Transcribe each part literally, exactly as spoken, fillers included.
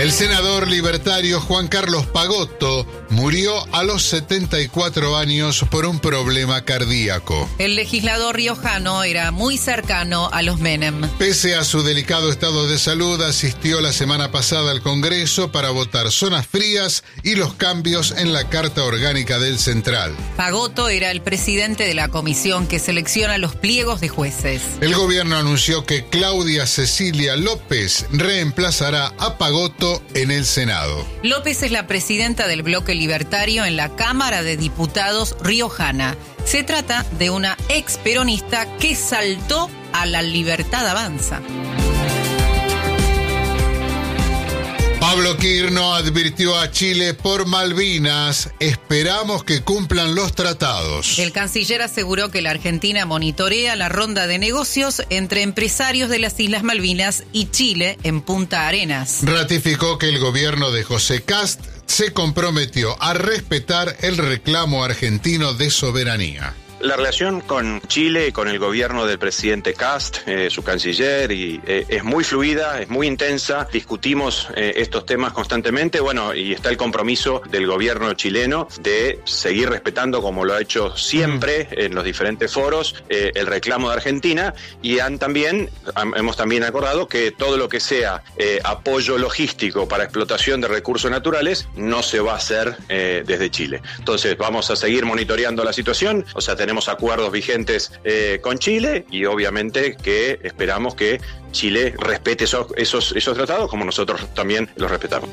El senador libertario Juan Carlos Pagotto murió a los setenta y cuatro años por un problema cardíaco. El legislador riojano era muy cercano a los Menem. Pese a su delicado estado de salud, asistió la semana pasada al Congreso para votar zonas frías y los cambios en la Carta Orgánica del Central. Pagotto era el presidente de la comisión que selecciona los pliegos de jueces. El gobierno anunció que Claudia Cecilia López reemplazará a Pagotto en el Senado. López es la presidenta del bloque libertario en la Cámara de Diputados riojana. Se trata de una ex peronista que saltó a la Libertad Avanza. Pablo Quirno advirtió a Chile por Malvinas: esperamos que cumplan los tratados. El canciller aseguró que la Argentina monitorea la ronda de negocios entre empresarios de las Islas Malvinas y Chile en Punta Arenas. Ratificó que el gobierno de José Kast se comprometió a respetar el reclamo argentino de soberanía. La relación con Chile, con el gobierno del presidente Kast, eh, su canciller, y, eh, es muy fluida, es muy intensa. Discutimos eh, estos temas constantemente, bueno, y está el compromiso del gobierno chileno de seguir respetando, como lo ha hecho siempre en los diferentes foros, eh, el reclamo de Argentina, y han también, han, hemos también acordado que todo lo que sea eh, apoyo logístico para explotación de recursos naturales no se va a hacer eh, desde Chile. Entonces vamos a seguir monitoreando la situación, o sea, tenemos acuerdos vigentes eh, con Chile y obviamente que esperamos que Chile respete esos, esos, esos tratados como nosotros también los respetamos.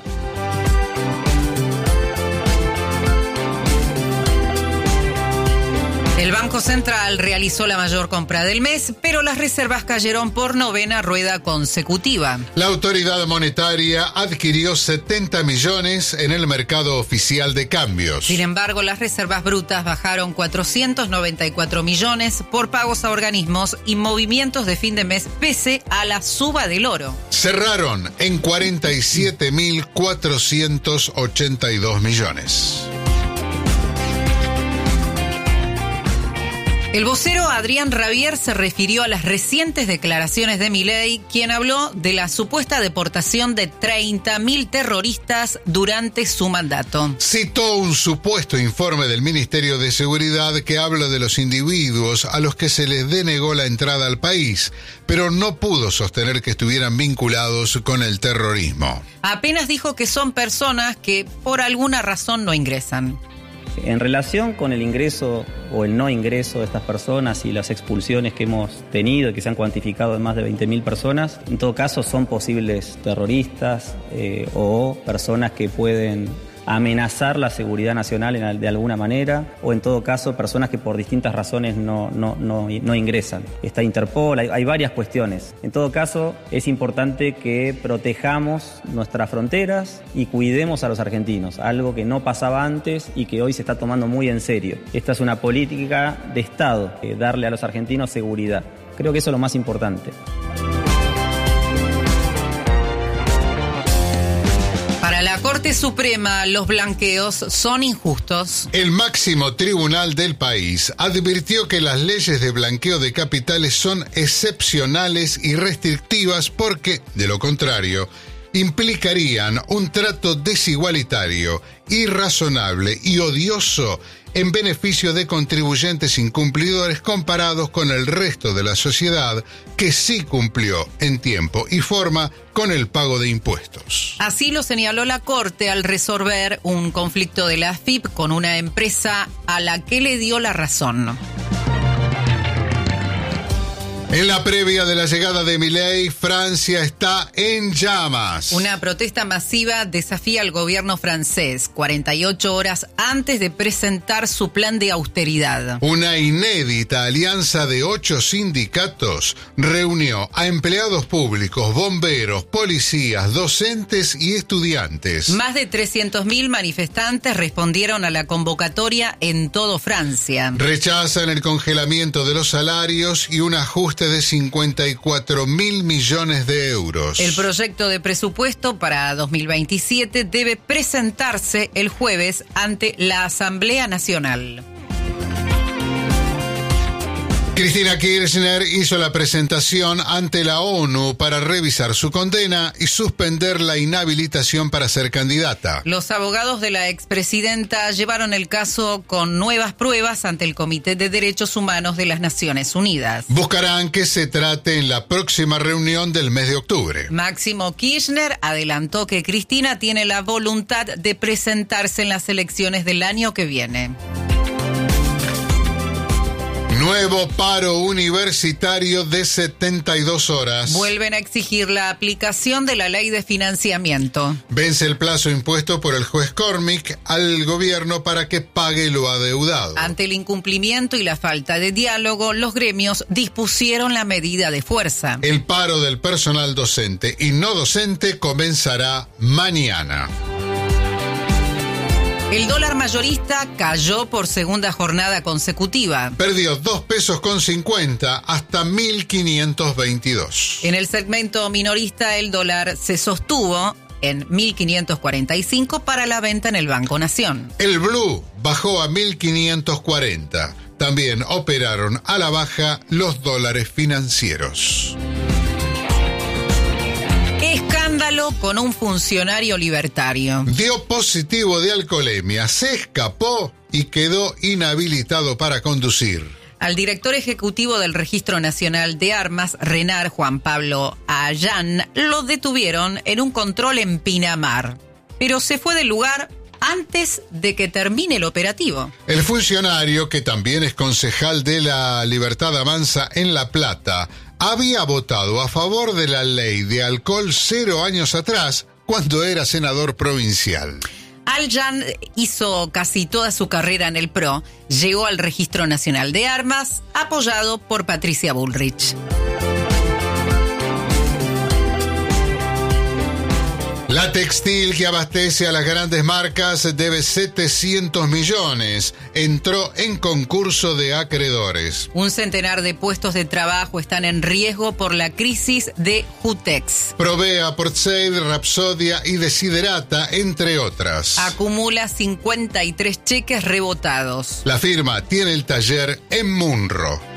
El Banco Central realizó la mayor compra del mes, pero las reservas cayeron por novena rueda consecutiva. La autoridad monetaria adquirió setenta millones en el mercado oficial de cambios. Sin embargo, las reservas brutas bajaron cuatrocientos noventa y cuatro millones por pagos a organismos y movimientos de fin de mes pese a la suba del oro. Cerraron en cuarenta y siete mil cuatrocientos ochenta y dos millones. El vocero Adrián Rabier se refirió a las recientes declaraciones de Milei, quien habló de la supuesta deportación de treinta mil terroristas durante su mandato. Citó un supuesto informe del Ministerio de Seguridad que habla de los individuos a los que se les denegó la entrada al país, pero no pudo sostener que estuvieran vinculados con el terrorismo. Apenas dijo que son personas que por alguna razón no ingresan. En relación con el ingreso o el no ingreso de estas personas y las expulsiones que hemos tenido y que se han cuantificado en más de veinte mil personas, en todo caso son posibles terroristas eh, o personas que pueden amenazar la seguridad nacional de alguna manera, o en todo caso personas que por distintas razones no, no, no, no ingresan. Está Interpol, hay, hay varias cuestiones. En todo caso, es importante que protejamos nuestras fronteras y cuidemos a los argentinos, algo que no pasaba antes y que hoy se está tomando muy en serio. Esta es una política de Estado, eh, darle a los argentinos seguridad. Creo que eso es lo más importante. Para la Corte Suprema, los blanqueos son injustos. El máximo tribunal del país advirtió que las leyes de blanqueo de capitales son excepcionales y restrictivas porque, de lo contrario, implicarían un trato desigualitario, irrazonable y odioso en beneficio de contribuyentes incumplidores comparados con el resto de la sociedad que sí cumplió en tiempo y forma con el pago de impuestos. Así lo señaló la Corte al resolver un conflicto de la A F I P con una empresa a la que le dio la razón. En la previa de la llegada de Milei, Francia está en llamas. Una protesta masiva desafía al gobierno francés cuarenta y ocho horas antes de presentar su plan de austeridad. Una inédita alianza de ocho sindicatos reunió a empleados públicos, bomberos, policías, docentes y estudiantes. Más de trescientos mil manifestantes respondieron a la convocatoria en todo Francia. Rechazan el congelamiento de los salarios y un ajuste de cincuenta y cuatro mil millones de euros. El proyecto de presupuesto para dos mil veintisiete debe presentarse el jueves ante la Asamblea Nacional. Cristina Kirchner hizo la presentación ante la ONU para revisar su condena y suspender la inhabilitación para ser candidata. Los abogados de la expresidenta llevaron el caso con nuevas pruebas ante el Comité de Derechos Humanos de las Naciones Unidas. Buscarán que se trate en la próxima reunión del mes de octubre. Máximo Kirchner adelantó que Cristina tiene la voluntad de presentarse en las elecciones del año que viene. Nuevo paro universitario de setenta y dos horas. Vuelven a exigir la aplicación de la ley de financiamiento. Vence el plazo impuesto por el juez Cormick al gobierno para que pague lo adeudado. Ante el incumplimiento y la falta de diálogo, los gremios dispusieron la medida de fuerza. El paro del personal docente y no docente comenzará mañana. El dólar mayorista cayó por segunda jornada consecutiva. Perdió dos pesos con cincuenta hasta mil quinientos veintidós. En el segmento minorista, el dólar se sostuvo en mil quinientos cuarenta y cinco para la venta en el Banco Nación. El blue bajó a mil quinientos cuarenta. También operaron a la baja los dólares financieros. Escándalo con un funcionario libertario. Dio positivo de alcoholemia, se escapó y quedó inhabilitado para conducir. Al director ejecutivo del Registro Nacional de Armas, Renar Juan Pablo Ayán, lo detuvieron en un control en Pinamar, pero se fue del lugar antes de que termine el operativo. El funcionario, que también es concejal de la Libertad Avanza en La Plata, había votado a favor de la ley de alcohol cero años atrás, cuando era senador provincial. Ayán hizo casi toda su carrera en el P R O, llegó al Registro Nacional de Armas, apoyado por Patricia Bullrich. La textil que abastece a las grandes marcas debe setecientos millones. Entró en concurso de acreedores. Un centenar de puestos de trabajo están en riesgo por la crisis de Jutex. Provee a Portsaid, Rapsodia y Desiderata, entre otras. Acumula cincuenta y tres cheques rebotados. La firma tiene el taller en Munro.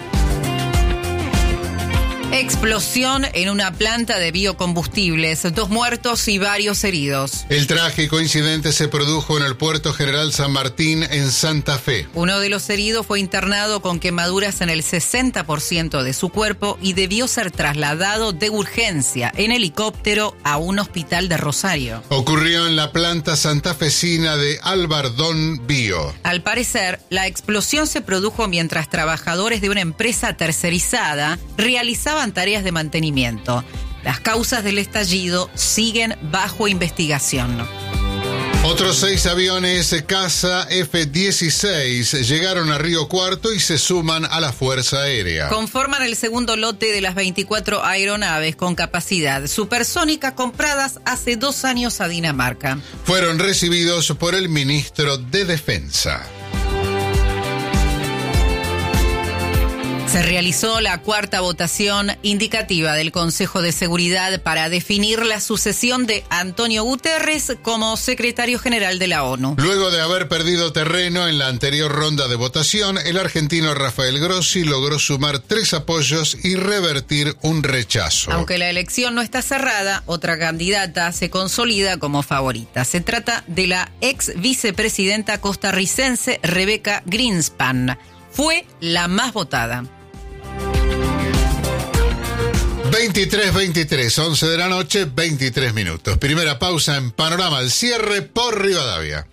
Explosión en una planta de biocombustibles, dos muertos y varios heridos. El trágico incidente se produjo en el Puerto General San Martín, en Santa Fe. Uno de los heridos fue internado con quemaduras en el sesenta por ciento de su cuerpo y debió ser trasladado de urgencia en helicóptero a un hospital de Rosario. Ocurrió en la planta santafesina de Albardón Bio. Al parecer, la explosión se produjo mientras trabajadores de una empresa tercerizada realizaban tareas de mantenimiento. Las causas del estallido siguen bajo investigación. Otros seis aviones caza F dieciséis llegaron a Río Cuarto y se suman a la Fuerza Aérea. Conforman el segundo lote de las veinticuatro aeronaves con capacidad supersónica compradas hace dos años a Dinamarca. Fueron recibidos por el ministro de Defensa. Se realizó la cuarta votación indicativa del Consejo de Seguridad para definir la sucesión de Antonio Guterres como secretario general de la ONU. Luego de haber perdido terreno en la anterior ronda de votación, el argentino Rafael Grossi logró sumar tres apoyos y revertir un rechazo. Aunque la elección no está cerrada, otra candidata se consolida como favorita. Se trata de la ex vicepresidenta costarricense Rebecca Greenspan. Fue la más votada. veintitrés veintitrés, once de la noche, veintitrés minutos. Primera pausa en Panorama al cierre por Rivadavia.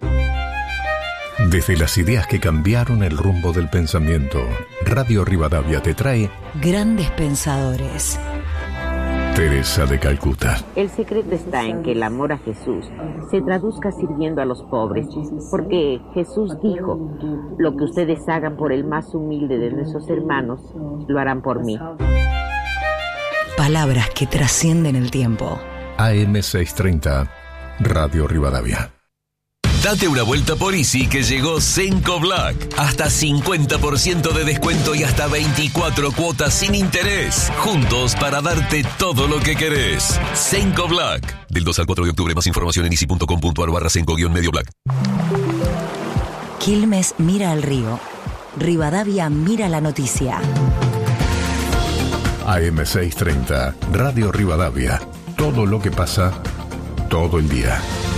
Desde las ideas que cambiaron el rumbo del pensamiento, Radio Rivadavia te trae Grandes Pensadores. Teresa de Calcuta. El secreto está en que el amor a Jesús se traduzca sirviendo a los pobres, porque Jesús dijo: lo que ustedes hagan por el más humilde de nuestros hermanos, lo harán por mí. Palabras que trascienden el tiempo. A M seiscientos treinta, Radio Rivadavia. Date una vuelta por Easy, que llegó Cenco Black. Hasta cincuenta por ciento de descuento y hasta veinticuatro cuotas sin interés. Juntos para darte todo lo que querés. Cenco Black. Del dos al cuatro de octubre. Más información en easy punto com punto ar barra Cenco guión medio black. Quilmes mira al río. Rivadavia mira la noticia. A M seiscientos treinta, Radio Rivadavia. Todo lo que pasa, todo el día.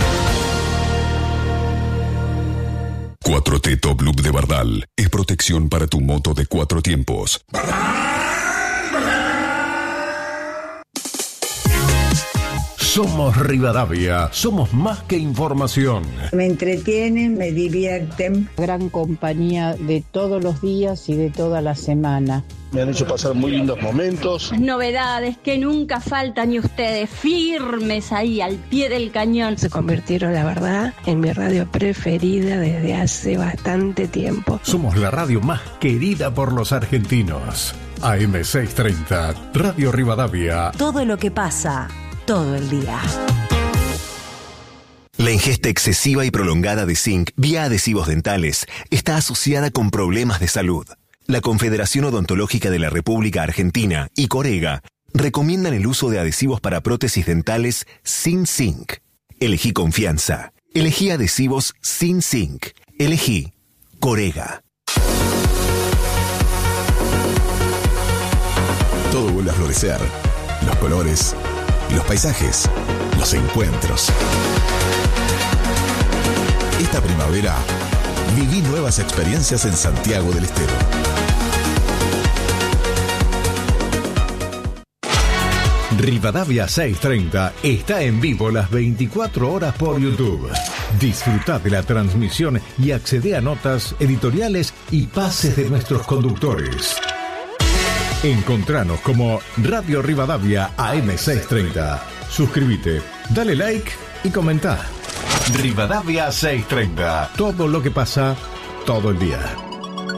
cuatro T Top Loop de Bardal es protección para tu moto de cuatro tiempos. Somos Rivadavia, somos más que información. Me entretienen, me divierten. Gran compañía de todos los días y de toda la semana. Me han hecho pasar muy lindos momentos. Novedades que nunca faltan y ustedes firmes ahí al pie del cañón. Se convirtieron, la verdad, en mi radio preferida desde hace bastante tiempo. Somos la radio más querida por los argentinos. A M seiscientos treinta, Radio Rivadavia. Todo lo que pasa, todo el día. La ingesta excesiva y prolongada de zinc vía adhesivos dentales está asociada con problemas de salud. La Confederación Odontológica de la República Argentina y Corega recomiendan el uso de adhesivos para prótesis dentales sin zinc. Elegí confianza. Elegí adhesivos sin zinc. Elegí Corega. Todo vuelve a florecer. Los colores, los paisajes, los encuentros. Esta primavera viví nuevas experiencias en Santiago del Estero. Rivadavia seiscientos treinta está en vivo las veinticuatro horas por YouTube. Disfruta de la transmisión y accede a notas, editoriales y pases de nuestros conductores. Encontranos como Radio Rivadavia A M seiscientos treinta. Suscríbete, dale like y comenta. Rivadavia seiscientos treinta. Todo lo que pasa, todo el día.